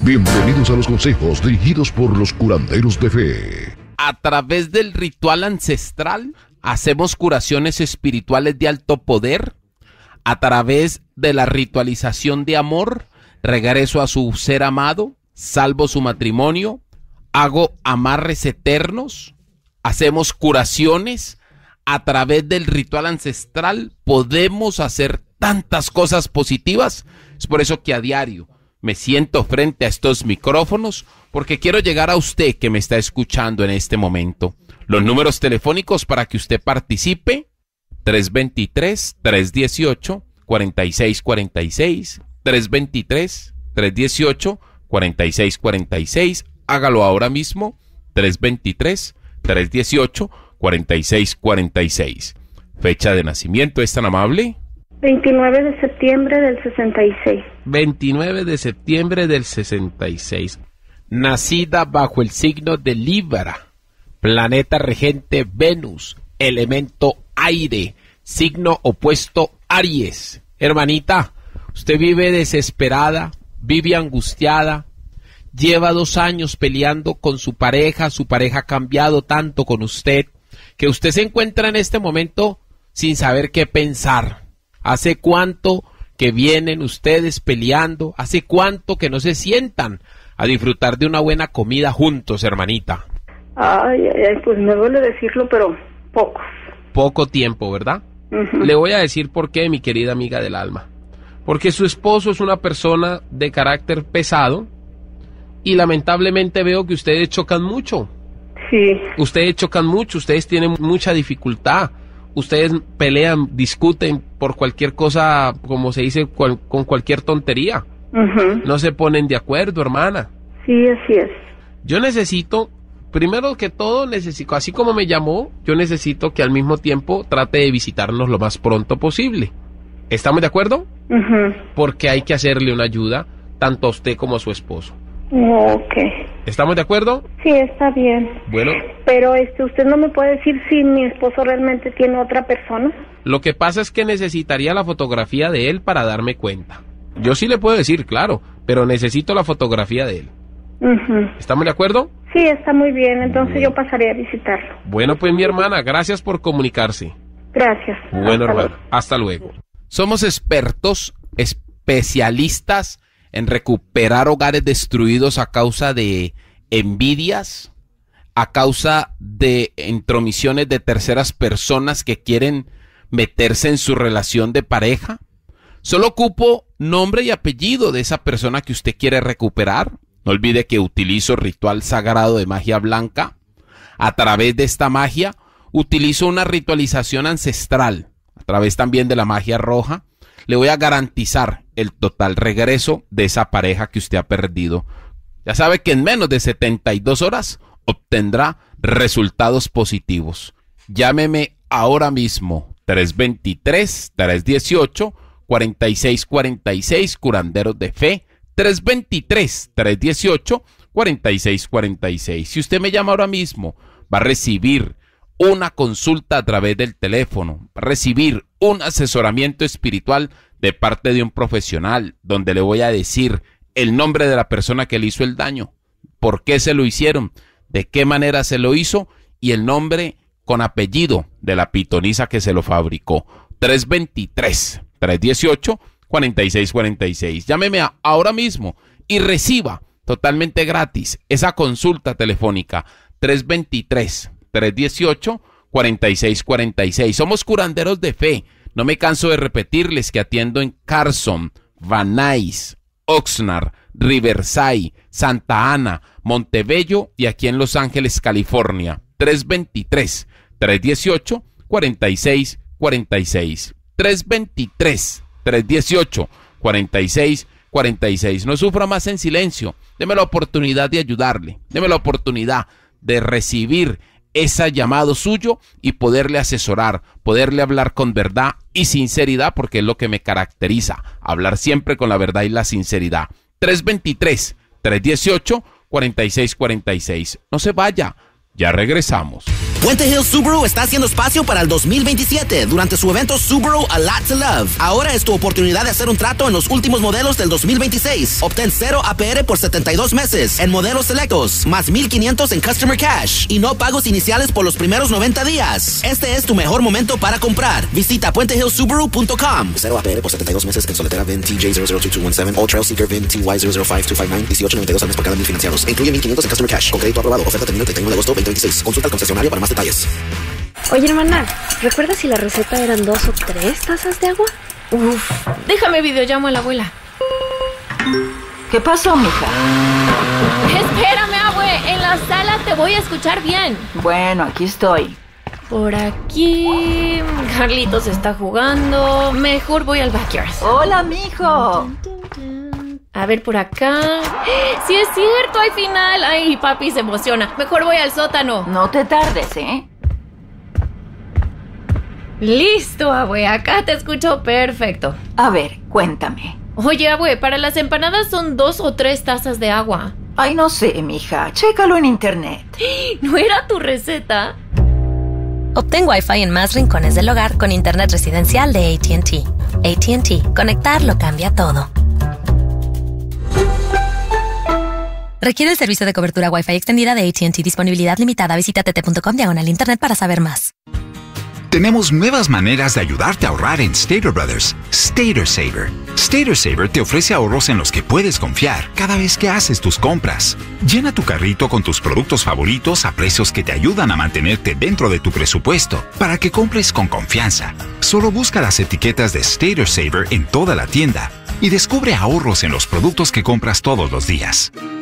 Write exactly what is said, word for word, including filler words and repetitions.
Bienvenidos a los consejos dirigidos por los curanderos de fe. A través del ritual ancestral hacemos curaciones espirituales de alto poder. A través de la ritualización de amor, regreso a su ser amado, salvo su matrimonio, hago amarres eternos, hacemos curaciones. A través del ritual ancestral podemos hacer tantas cosas positivas. Es por eso que a diario me siento frente a estos micrófonos, porque quiero llegar a usted que me está escuchando en este momento. Los números telefónicos para que usted participe: tres dos tres, tres uno ocho, cuatro seis cuatro seis, tres dos tres, tres uno ocho, cuatro seis cuatro seis. Hágalo ahora mismo: tres dos tres, tres uno ocho, cuatro seis cuatro seis. Fecha de nacimiento, ¿es tan amable? veintinueve de septiembre del sesenta y seis. veintinueve de septiembre del sesenta y seis. Nacida bajo el signo de Libra, planeta regente Venus, elemento aire, signo opuesto Aries. Hermanita, usted vive desesperada, vive angustiada, lleva dos años peleando con su pareja, su pareja ha cambiado tanto con usted, que usted se encuentra en este momento sin saber qué pensar. ¿Hace cuánto que vienen ustedes peleando? ¿Hace cuánto que no se sientan a disfrutar de una buena comida juntos, hermanita? Ay, ay, ay, pues me duele decirlo, pero poco. Poco tiempo, ¿verdad? Uh-huh. Le voy a decir por qué, mi querida amiga del alma. Porque su esposo es una persona de carácter pesado y lamentablemente veo que ustedes chocan mucho. Sí. Ustedes chocan mucho, ustedes tienen mucha dificultad. Ustedes pelean, discuten por cualquier cosa, como se dice, cual, con cualquier tontería. Uh-huh. No se ponen de acuerdo, hermana. Sí, así es. Yo necesito, primero que todo, necesito, así como me llamó, yo necesito que al mismo tiempo trate de visitarnos lo más pronto posible. ¿Estamos de acuerdo? Uh-huh. Porque hay que hacerle una ayuda, tanto a usted como a su esposo. Ok. ¿Estamos de acuerdo? Sí, está bien. Bueno. Pero este, ¿usted no me puede decir si mi esposo realmente tiene otra persona? Lo que pasa es que necesitaría la fotografía de él para darme cuenta. Yo sí le puedo decir, claro, pero necesito la fotografía de él. Uh-huh. ¿Estamos de acuerdo? Sí, está muy bien. Entonces bien. Yo pasaré a visitarlo. Bueno, pues mi hermana, gracias por comunicarse. Gracias. Bueno, hermano, hasta luego. Somos expertos, especialistas en recuperar hogares destruidos a causa de envidias, a causa de intromisiones de terceras personas que quieren meterse en su relación de pareja. Solo ocupo nombre y apellido de esa persona que usted quiere recuperar. No olvide que utilizo ritual sagrado de magia blanca. A través de esta magia utilizo una ritualización ancestral. A través también de la magia roja le voy a garantizar el total regreso de esa pareja que usted ha perdido. Ya sabe que en menos de setenta y dos horas obtendrá resultados positivos. Llámeme ahora mismo, tres dos tres, tres uno ocho, cuatro seis cuatro seis, curanderos de fe, tres dos tres, tres uno ocho, cuatro seis cuatro seis. Si usted me llama ahora mismo, va a recibir una consulta a través del teléfono, va a recibir un asesoramiento espiritual de parte de un profesional, donde le voy a decir el nombre de la persona que le hizo el daño, por qué se lo hicieron, de qué manera se lo hizo y el nombre con apellido de la pitonisa que se lo fabricó. tres dos tres, tres uno ocho, cuatro seis cuatro seis. Llámeme a ahora mismo y reciba totalmente gratis esa consulta telefónica. tres dos tres, tres uno ocho, cuatro seis cuatro seis. Somos curanderos de fe. No me canso de repetirles que atiendo en Carson, Van Nuys, Oxnard, Riverside, Santa Ana, Montebello y aquí en Los Ángeles, California. tres dos tres, tres uno ocho, cuatro seis cuatro seis. tres dos tres, tres uno ocho, cuatro seis cuatro seis. No sufra más en silencio. Deme la oportunidad de ayudarle. Deme la oportunidad de recibir ese llamado suyo y poderle asesorar, poderle hablar con verdad y sinceridad, porque es lo que me caracteriza, hablar siempre con la verdad y la sinceridad. tres dos tres, tres uno ocho, cuatro seis cuatro seis. No se vaya, Ya regresamos. Puente Hill Subaru está haciendo espacio para el dos mil veintisiete durante su evento Subaru A Lot to Love. Ahora es tu oportunidad de hacer un trato en los últimos modelos del dos mil veintiséis. Obtén cero A P R por setenta y dos meses en modelos selectos, más mil quinientos en Customer Cash y no pagos iniciales por los primeros noventa días. Este es tu mejor momento para comprar. Visita puente hill subaru punto com. cero A P R por setenta y dos meses en Soletera V I N T J cero cero dos dos uno siete, All Trail Seeker V I N T Y cero cero cinco dos cinco nueve, dieciocho noventa y dos al mes por cada mil financiados. Incluye mil quinientos en Customer Cash. Con crédito aprobado. Oferta termina el treinta y uno de agosto de dos mil veintiséis. Consulta al concesionario para más detalles. Oye, hermana, ¿recuerdas si la receta eran dos o tres tazas de agua? Uf, déjame videollamo a la abuela. ¿Qué pasó, mija? Espérame, abue, en la sala te voy a escuchar bien. Bueno, aquí estoy. Por aquí... Carlitos está jugando. Mejor voy al backyard. Hola, mijo. A ver, por acá... ¡Sí es cierto! ¡Hay final! ¡Ay, papi se emociona! Mejor voy al sótano. No te tardes, ¿eh? Listo, abue. Acá te escucho perfecto. A ver, cuéntame. Oye, abue, para las empanadas son dos o tres tazas de agua. Ay, no sé, mija. Chécalo en internet. ¿No era tu receta? Obtén Wi-Fi en más rincones del hogar con internet residencial de A T and T. A T and T. Conectar lo cambia todo. Requiere el servicio de cobertura Wi-Fi extendida de A T and T. Disponibilidad limitada. Visita t t punto com diagonal internet para saber más. Tenemos nuevas maneras de ayudarte a ahorrar en Stater Brothers. Stater Saver. Stater Saver te ofrece ahorros en los que puedes confiar cada vez que haces tus compras. Llena tu carrito con tus productos favoritos a precios que te ayudan a mantenerte dentro de tu presupuesto para que compres con confianza. Solo busca las etiquetas de Stater Saver en toda la tienda y descubre ahorros en los productos que compras todos los días.